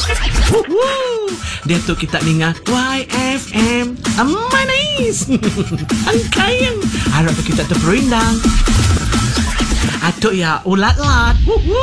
Dia tu kita dengar YFM. Manis. Angkayan. Harap kita terperindang. Atuk ya ulat-lat.